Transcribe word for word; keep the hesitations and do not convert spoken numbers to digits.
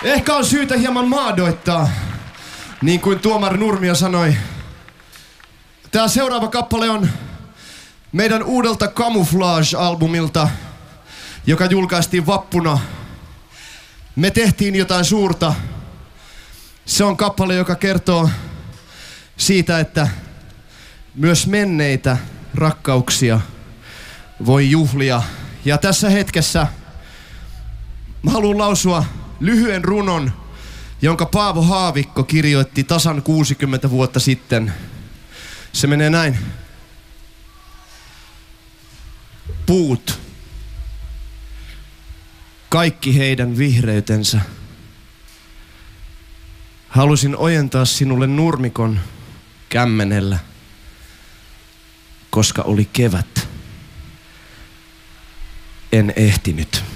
Ehkä on syytä hieman maadoittaa, niin kuin tuomari Nurmio sanoi. Tää seuraava kappale on meidän uudelta Camouflage-albumilta, joka julkaistiin vappuna. Me tehtiin jotain suurta. Se on kappale, joka kertoo siitä, että myös menneitä rakkauksia voi juhlia. Ja tässä hetkessä mä haluan lausua lyhyen runon, jonka Paavo Haavikko kirjoitti tasan kuusikymmentä vuotta sitten. Se menee näin. Puut, kaikki heidän vihreytensä. Halusin ojentaa sinulle nurmikon kämmenellä, koska oli kevät. En ehtinyt.